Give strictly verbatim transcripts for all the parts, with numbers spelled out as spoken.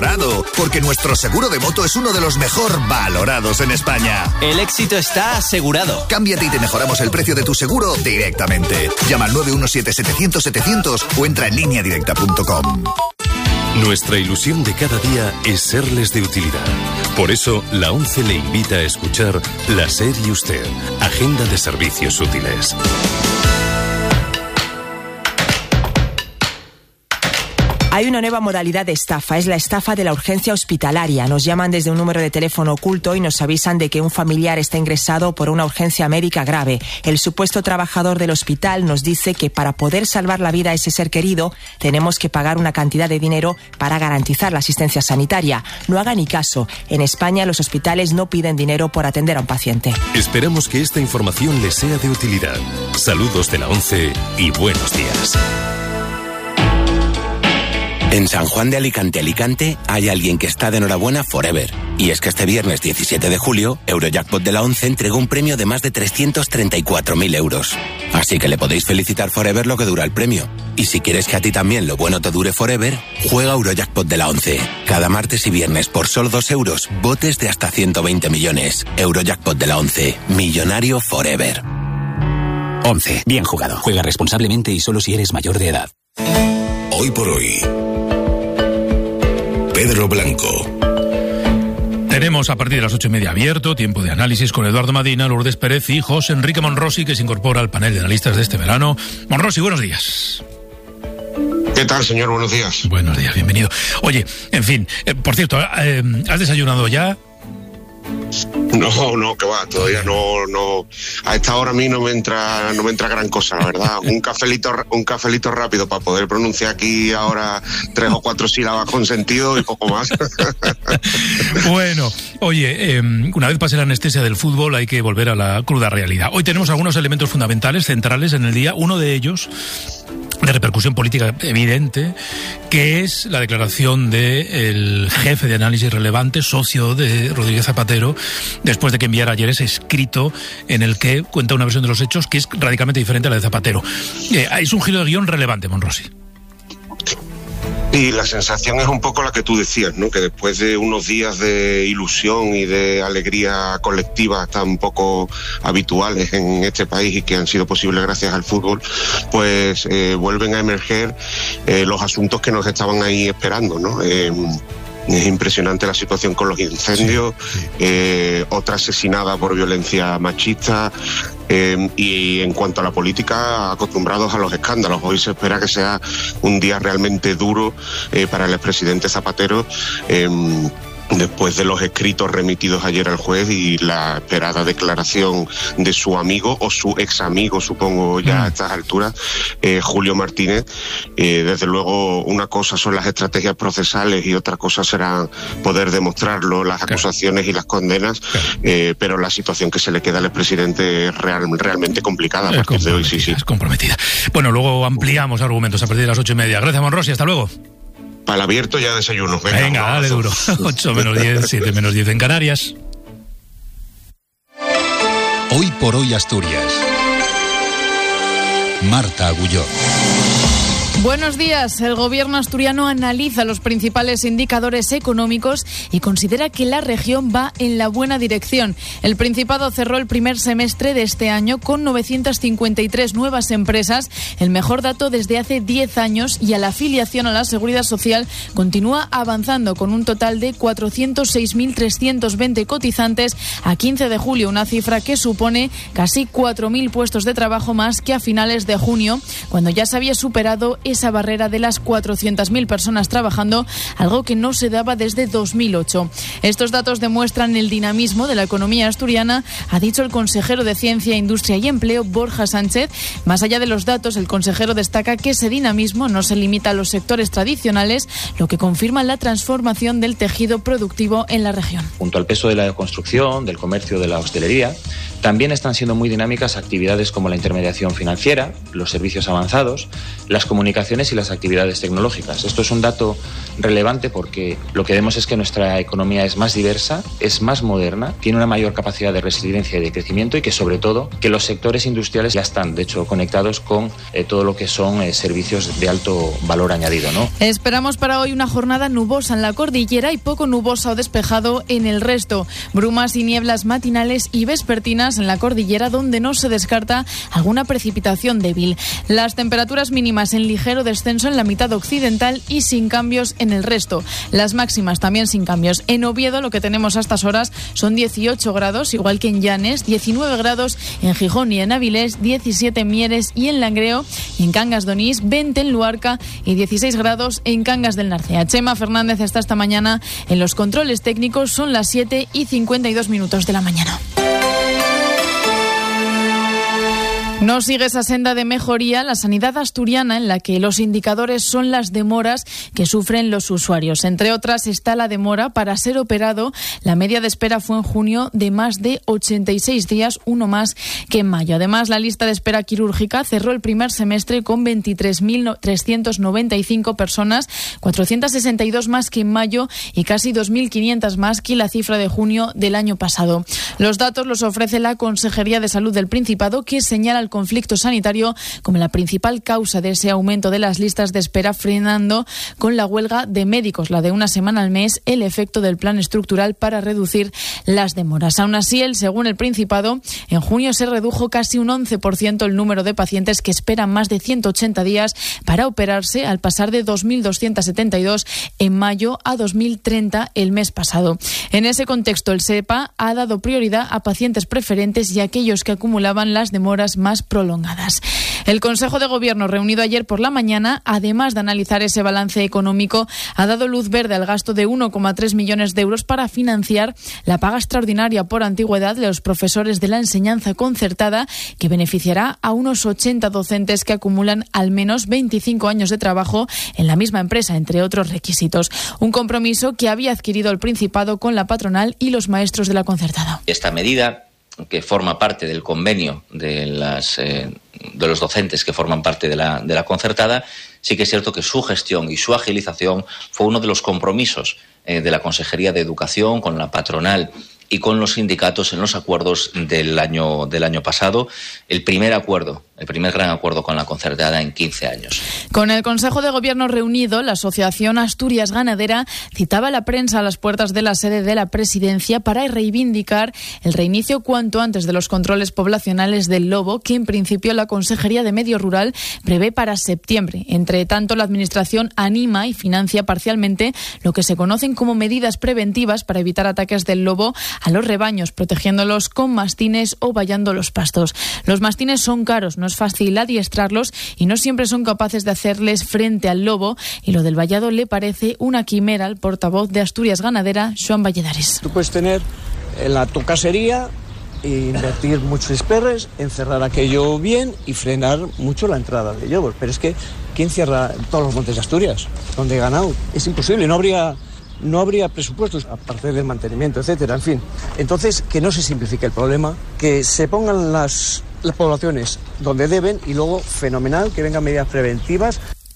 valorado, porque nuestro seguro de moto es uno de los mejor valorados en España. El éxito está asegurado. Cámbiate y te mejoramos el precio de tu seguro directamente. Llama al nueve uno siete setecientos setecientos o entra en línea directa punto com. Nuestra ilusión de cada día es serles de utilidad. Por eso, la ONCE le invita a escuchar La SER y Usted, Agenda de Servicios Útiles. Hay una nueva modalidad de estafa, es la estafa de la urgencia hospitalaria. Nos llaman desde un número de teléfono oculto y nos avisan de que un familiar está ingresado por una urgencia médica grave. El supuesto trabajador del hospital nos dice que para poder salvar la vida a ese ser querido tenemos que pagar una cantidad de dinero para garantizar la asistencia sanitaria. No haga ni caso. En España los hospitales no piden dinero por atender a un paciente. Esperamos que esta información les sea de utilidad. Saludos de la ONCE y buenos días. En San Juan de Alicante, Alicante, hay alguien que está de enhorabuena forever. Y es que este viernes diecisiete de julio, Eurojackpot de la ONCE entregó un premio de más de trescientos treinta y cuatro mil euros. Así que le podéis felicitar forever lo que dura el premio. Y si quieres que a ti también lo bueno te dure forever, juega Eurojackpot de la ONCE. Cada martes y viernes por solo dos euros, botes de hasta ciento veinte millones. Eurojackpot de la ONCE, millonario forever. ONCE, bien jugado. Juega responsablemente y solo si eres mayor de edad. Hoy por hoy, Pedro Blanco. Tenemos a partir de las ocho y media abierto, tiempo de análisis con Eduardo Madina, Lourdes Pérez y José Enrique Monrosi, que se incorpora al panel de analistas de este verano. Monrosi, buenos días. ¿Qué tal, señor? Buenos días. Buenos días, bienvenido. Oye, en fin, eh, por cierto, eh, ¿has desayunado ya? No, no, que va, todavía no, no, a esta hora a mí no me entra, no me entra gran cosa, la verdad. Un cafelito, un cafelito rápido para poder pronunciar aquí ahora tres o cuatro sílabas con sentido y poco más. Bueno, oye, eh, una vez pase la anestesia del fútbol hay que volver a la cruda realidad. Hoy tenemos algunos elementos fundamentales, centrales en el día. Uno de ellos, de repercusión política evidente, que es la declaración del jefe de análisis relevante, socio de Rodríguez Zapatero, después de que enviara ayer ese escrito en el que cuenta una versión de los hechos que es radicalmente diferente a la de Zapatero. Eh, es un giro de guión relevante, Monrosi. Y la sensación es un poco la que tú decías, ¿no? Que después de unos días de ilusión y de alegría colectiva tan poco habituales en este país y que han sido posibles gracias al fútbol, pues eh, vuelven a emerger eh, los asuntos que nos estaban ahí esperando, ¿no? Eh, Es impresionante la situación con los incendios, sí, sí. Eh, otra asesinada por violencia machista, eh, y en cuanto a la política, acostumbrados a los escándalos. Hoy se espera que sea un día realmente duro eh, para el expresidente Zapatero, eh, después de los escritos remitidos ayer al juez y la esperada declaración de su amigo o su ex amigo, supongo ya a estas alturas, eh, Julio Martínez. Eh, desde luego, una cosa son las estrategias procesales y otra cosa será poder demostrarlo, las acusaciones y las condenas, eh, pero la situación que se le queda al expresidente es real, realmente complicada a partir de hoy. Sí, sí. Es comprometida. Bueno, luego ampliamos argumentos a partir de las ocho y media. Gracias, Monrosi. Hasta luego. Para el abierto ya desayuno. Venga, Venga dale duro. ocho menos diez, siete menos diez en Canarias. Hoy por hoy Asturias. Marta Agulló. Buenos días. El gobierno asturiano analiza los principales indicadores económicos y considera que la región va en la buena dirección. El Principado cerró el primer semestre de este año con novecientas cincuenta y tres nuevas empresas, el mejor dato desde hace diez años, y a la afiliación a la Seguridad Social continúa avanzando con un total de cuatrocientos seis mil trescientos veinte cotizantes a quince de julio, una cifra que supone casi cuatro mil puestos de trabajo más que a finales de junio, cuando ya se había superado esa barrera de las cuatrocientas mil personas trabajando, algo que no se daba desde dos mil ocho. Estos datos demuestran el dinamismo de la economía asturiana, ha dicho el consejero de Ciencia, Industria y Empleo, Borja Sánchez. Más allá de los datos, el consejero destaca que ese dinamismo no se limita a los sectores tradicionales, lo que confirma la transformación del tejido productivo en la región. Junto al peso de la construcción, del comercio, de la hostelería, También están siendo muy dinámicas actividades como la intermediación financiera, los servicios avanzados, las comunicaciones y las actividades tecnológicas. Esto es un dato relevante porque lo que vemos es que nuestra economía es más diversa, es más moderna, tiene una mayor capacidad de resiliencia y de crecimiento y que sobre todo que los sectores industriales ya están de hecho conectados con eh, todo lo que son eh, servicios de alto valor añadido, ¿no? Esperamos para hoy una jornada nubosa en la cordillera y poco nubosa o despejado en el resto. Brumas y nieblas matinales y vespertinas en la cordillera donde no se descarta alguna precipitación débil. Las temperaturas mínimas en ligero descenso en la mitad occidental y sin cambios en el resto. Las máximas también sin cambios. En Oviedo lo que tenemos a estas horas son dieciocho grados, igual que en Llanes, diecinueve grados en Gijón y en Avilés, diecisiete en Mieres y en Langreo, y en Cangas de Onís, veinte en Luarca y dieciséis grados en Cangas del Narcea. Chema Fernández está esta mañana en los controles técnicos, son las siete y cincuenta y dos minutos de la mañana. No sigue esa senda de mejoría la sanidad asturiana, en la que los indicadores son las demoras que sufren los usuarios. Entre otras está la demora para ser operado. La media de espera fue en junio de más de ochenta y seis días, uno más que en mayo. Además, la lista de espera quirúrgica cerró el primer semestre con veintitrés mil trescientas noventa y cinco personas, cuatrocientas sesenta y dos más que en mayo y casi dos mil quinientas más que la cifra de junio del año pasado. Los datos los ofrece la Consejería de Salud del Principado, que señala el conflicto sanitario como la principal causa de ese aumento de las listas de espera, frenando con la huelga de médicos, la de una semana al mes, el efecto del plan estructural para reducir las demoras. Aún así, el, según el Principado, en junio se redujo casi un once por ciento el número de pacientes que esperan más de ciento ochenta días para operarse, al pasar de dos mil doscientos setenta y dos en mayo a dos mil treinta el mes pasado. En ese contexto, el SEPA ha dado prioridad a pacientes preferentes y a aquellos que acumulaban las demoras más prolongadas. El Consejo de Gobierno, reunido ayer por la mañana, además de analizar ese balance económico, ha dado luz verde al gasto de uno coma tres millones de euros para financiar la paga extraordinaria por antigüedad de los profesores de la enseñanza concertada, que beneficiará a unos ochenta docentes que acumulan al menos veinticinco años de trabajo en la misma empresa, entre otros requisitos. Un compromiso que había adquirido el Principado con la patronal y los maestros de la concertada. Esta medida, que forma parte del convenio de, las, eh, de los docentes que forman parte de la, de la concertada, sí que es cierto que su gestión y su agilización fue uno de los compromisos eh, de la Consejería de Educación con la patronal y con los sindicatos en los acuerdos del año, del año pasado. El primer acuerdo, el primer gran acuerdo con la concertada en quince años. Con el Consejo de Gobierno reunido, la Asociación Asturias Ganadera citaba a la prensa a las puertas de la sede de la Presidencia para reivindicar el reinicio cuanto antes de los controles poblacionales del lobo, que en principio la Consejería de Medio Rural prevé para septiembre. Entre tanto, la Administración anima y financia parcialmente lo que se conocen como medidas preventivas para evitar ataques del lobo a los rebaños, protegiéndolos con mastines o vallando los pastos. Los mastines son caros, no es fácil adiestrarlos y no siempre son capaces de hacerles frente al lobo, y lo del vallado le parece una quimera al portavoz de Asturias Ganadera, Joan Valladares. Tú puedes tener en la tu casería e invertir muchos perres, encerrar aquello bien y frenar mucho la entrada de lobos, pero es que ¿quién cierra todos los montes de Asturias donde he ganado? Es imposible, no habría no habría presupuestos, aparte del mantenimiento, etcétera, en fin. Entonces, que no se simplifique el problema, que se pongan las, las poblaciones donde deben y luego, fenomenal, que vengan medidas preventivas.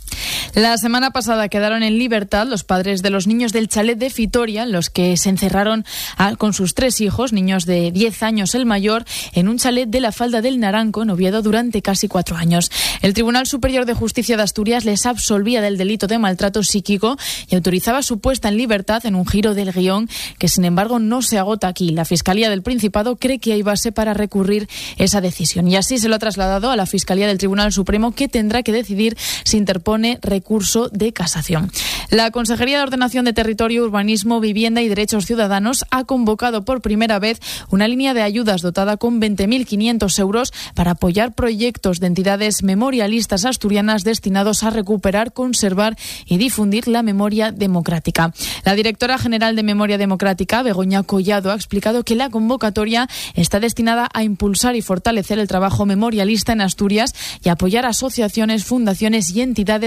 La semana pasada quedaron en libertad los padres de los niños del chalet de Fitoria, los que se encerraron a, con sus tres hijos, niños de diez años el mayor, en un chalet de la Falda del Naranco, en Oviedo, durante casi cuatro años. El Tribunal Superior de Justicia de Asturias les absolvía del delito de maltrato psíquico y autorizaba su puesta en libertad, en un giro del guión que, sin embargo, no se agota aquí. La Fiscalía del Principado cree que hay base para recurrir esa decisión, y así se lo ha trasladado a la Fiscalía del Tribunal Supremo, que tendrá que decidir si interpone recurso recurso de casación. La Consejería de Ordenación de Territorio, Urbanismo, Vivienda y Derechos Ciudadanos ha convocado por primera vez una línea de ayudas dotada con veinte mil quinientos euros para apoyar proyectos de entidades memorialistas asturianas destinados a recuperar, conservar y difundir la memoria democrática. La directora general de Memoria Democrática, Begoña Collado, ha explicado que la convocatoria está destinada a impulsar y fortalecer el trabajo memorialista en Asturias y apoyar asociaciones, fundaciones y entidades comprometidas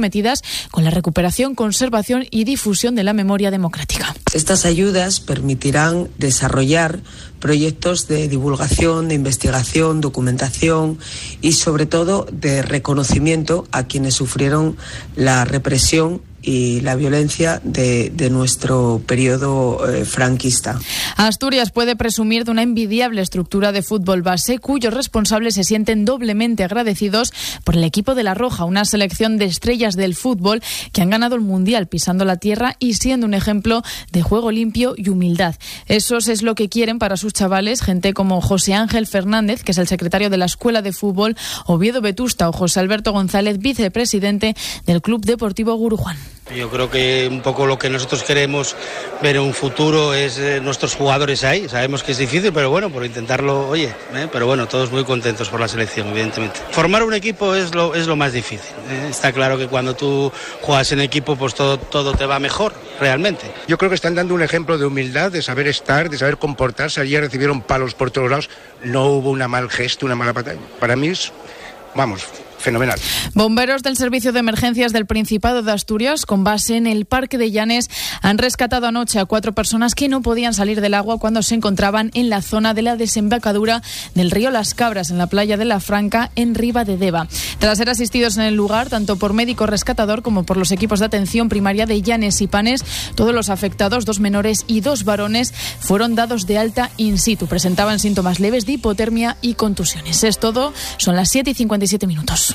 comprometidas con la recuperación, conservación y difusión de la memoria democrática. Estas ayudas permitirán desarrollar proyectos de divulgación, de investigación, documentación y sobre todo de reconocimiento a quienes sufrieron la represión y la violencia de, de nuestro periodo eh, franquista. Asturias puede presumir de una envidiable estructura de fútbol base cuyos responsables se sienten doblemente agradecidos por el equipo de La Roja, una selección de estrellas del fútbol que han ganado el Mundial pisando la tierra y siendo un ejemplo de juego limpio y humildad. Eso es lo que quieren para sus chavales, gente como José Ángel Fernández, que es el secretario de la Escuela de Fútbol, Oviedo Vetusta o José Alberto González, vicepresidente del Club Deportivo Gurujuan. Yo creo que un poco lo que nosotros queremos ver en un futuro es eh, nuestros jugadores ahí. Sabemos que es difícil, pero bueno, por intentarlo, oye, eh, pero bueno, todos muy contentos por la selección, evidentemente. Formar un equipo es lo, es lo más difícil. Eh. Está claro que cuando tú juegas en equipo, pues todo, todo te va mejor, realmente. Yo creo que están dando un ejemplo de humildad, de saber estar, de saber comportarse. Ayer recibieron palos por todos lados, no hubo una mal gesto, una mala patada. Para mí es, vamos, fenomenal. Bomberos del Servicio de Emergencias del Principado de Asturias, con base en el Parque de Llanes, han rescatado anoche a cuatro personas que no podían salir del agua cuando se encontraban en la zona de la desembocadura del río Las Cabras, en la playa de La Franca, en Ribadedeva. Tras ser asistidos en el lugar, tanto por médico rescatador como por los equipos de atención primaria de Llanes y Panes, todos los afectados, dos menores y dos varones, fueron dados de alta in situ. Presentaban síntomas leves de hipotermia y contusiones. Es todo, son las siete y cincuenta y siete minutos.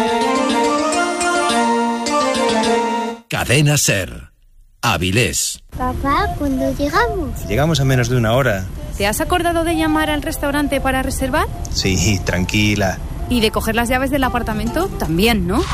Cadena SER. Avilés. Papá, ¿cuándo llegamos? Llegamos a menos de una hora. ¿Te has acordado de llamar al restaurante para reservar? Sí, tranquila. ¿Y de coger las llaves del apartamento? También, ¿no?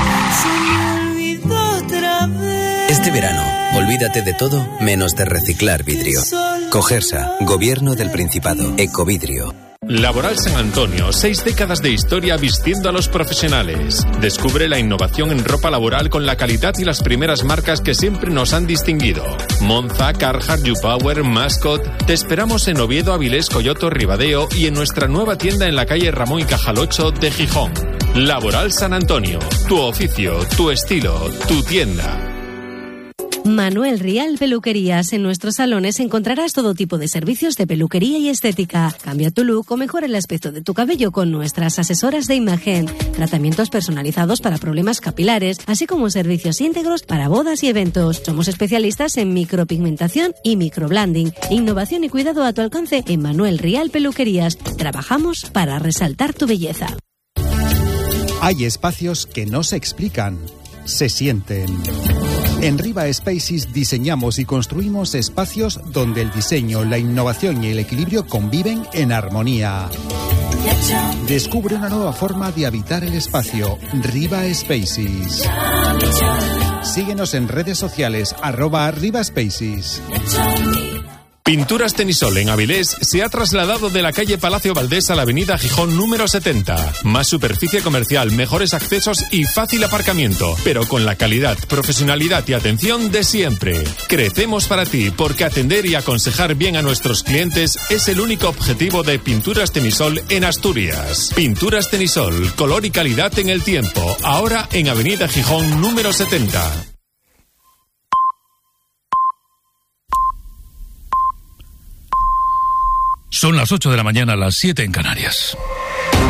Este verano, olvídate de todo menos de reciclar vidrio. Cogersa, Gobierno del Principado, Ecovidrio. Laboral San Antonio, seis décadas de historia vistiendo a los profesionales. Descubre la innovación en ropa laboral con la calidad y las primeras marcas que siempre nos han distinguido. Monza, Carhartt, YouPower, Mascot. Te esperamos en Oviedo, Avilés, Coyoto, Ribadeo y en nuestra nueva tienda en la calle Ramón y Cajal ocho de Gijón. Laboral San Antonio, tu oficio, tu estilo, tu tienda. Manuel Rial Peluquerías. En nuestros salones encontrarás todo tipo de servicios de peluquería y estética. Cambia tu look o mejora el aspecto de tu cabello con nuestras asesoras de imagen. Tratamientos personalizados para problemas capilares, así como servicios íntegros para bodas y eventos. Somos especialistas en micropigmentación y microblending. Innovación y cuidado a tu alcance en Manuel Rial Peluquerías. Trabajamos para resaltar tu belleza. Hay espacios que no se explican, se sienten. En Riva Spaces diseñamos y construimos espacios donde el diseño, la innovación y el equilibrio conviven en armonía. Descubre una nueva forma de habitar el espacio. Riva Spaces. Síguenos en redes sociales, arroba Riva Spaces. Pinturas Tenisol en Avilés se ha trasladado de la calle Palacio Valdés a la avenida Gijón número setenta. Más superficie comercial, mejores accesos y fácil aparcamiento, pero con la calidad, profesionalidad y atención de siempre. Crecemos para ti porque atender y aconsejar bien a nuestros clientes es el único objetivo de Pinturas Tenisol en Asturias. Pinturas Tenisol, color y calidad en el tiempo. Ahora en avenida Gijón número setenta. Son las ocho de la mañana, las siete en Canarias.